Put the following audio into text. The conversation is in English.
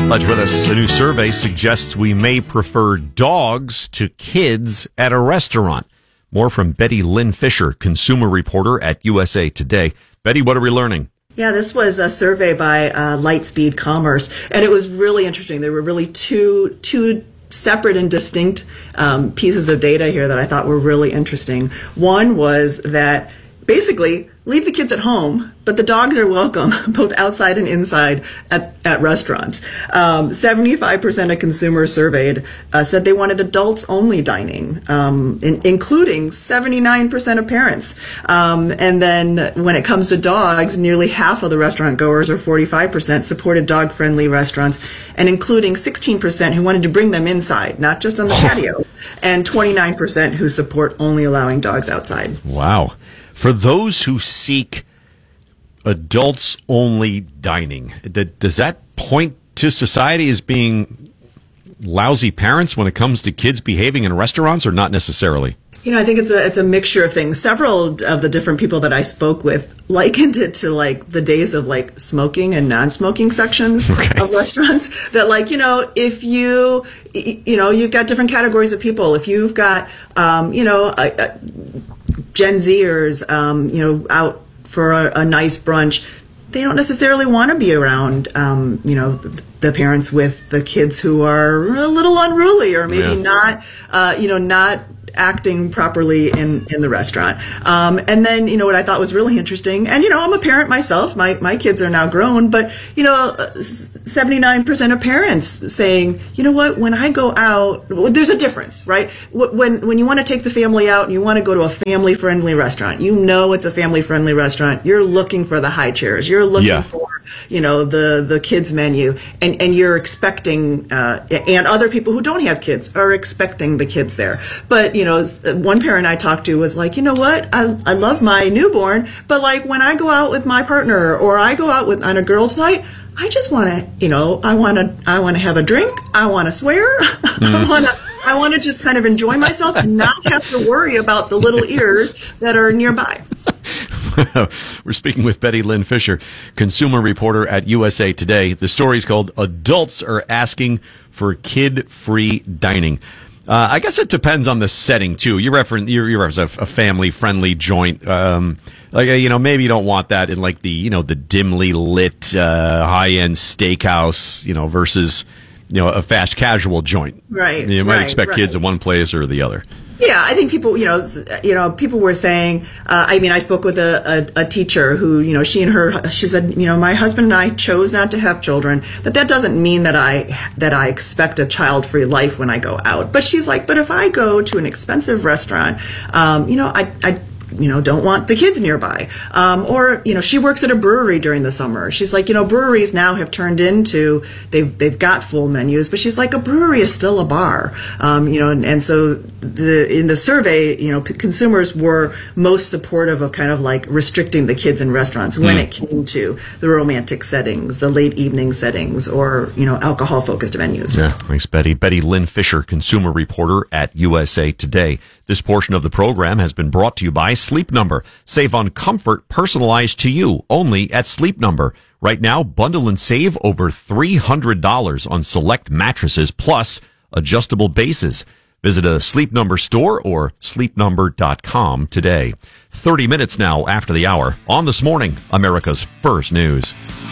Glad you're with us. A new survey suggests we may prefer dogs to kids at a restaurant. More from Betty Lynn Fisher, consumer reporter at USA Today. Betty, what are we learning? Yeah, this was a survey by Lightspeed Commerce, and it was really interesting. There were really two separate and distinct pieces of data here that I thought were really interesting. One was that basically leave the kids at home, but the dogs are welcome both outside and inside at restaurants. 75% of consumers surveyed said they wanted adults-only dining, including 79% of parents. And then when it comes to dogs, nearly half of the restaurant goers, or 45%, supported dog-friendly restaurants, and including 16% who wanted to bring them inside, not just on the patio, and 29% who support only allowing dogs outside. Wow. For those who seek adults-only dining, does that point to society as being lousy parents when it comes to kids behaving in restaurants, or not necessarily? You know, I think it's a mixture of things. Several of the different people that I spoke with likened it to like the days of like smoking and non-smoking sections of restaurants. That like, if you've got different categories of people. If you've got, Gen Zers, out for a nice brunch, they don't necessarily want to be around, the parents with the kids who are a little unruly or maybe not acting properly in the restaurant. And then, what I thought was really interesting, and, I'm a parent myself, my kids are now grown, but, 79% of parents saying, you know what, when I go out, there's a difference, right? When you want to take the family out and you want to go to a family-friendly restaurant, it's a family-friendly restaurant, you're looking for the high chairs, you're looking for, the kids menu, and you're expecting, and other people who don't have kids are expecting the kids there. But, one parent I talked to was like, you know what, I love my newborn, but like when I go out with my partner or I go out on a girls' night, I just want to, I want to have a drink. I want to swear. I want to just kind of enjoy myself and not have to worry about the little ears that are nearby. We're speaking with Betty Lynn Fisher, consumer reporter at USA Today. The story's called "Adults Are Asking for Kid-Free Dining." I guess it depends on the setting too. You reference a family-friendly joint. Maybe you don't want that in like the dimly lit high-end steakhouse, versus a fast casual joint. Right. You might expect kids in one place or the other. Yeah, I think people, people were saying, I spoke with a teacher who, she said, my husband and I chose not to have children, but that doesn't mean that I expect a child-free life when I go out. But she's like, but if I go to an expensive restaurant, I don't want the kids nearby. Or, she works at a brewery during the summer. She's like, breweries now have turned into, they've got full menus, but she's like, a brewery is still a bar. And so in the survey, consumers were most supportive of kind of like restricting the kids in restaurants when it came to the romantic settings, the late evening settings, or, alcohol focused venues. Yeah, thanks, Betty. Betty Lynn Fisher, consumer reporter at USA Today. This portion of the program has been brought to you by Sleep Number. Save on comfort personalized to you only at Sleep Number. Right now, bundle and save over $300 on select mattresses plus adjustable bases. Visit a Sleep Number store or sleepnumber.com today. 30 minutes now after the hour on This Morning, America's First News.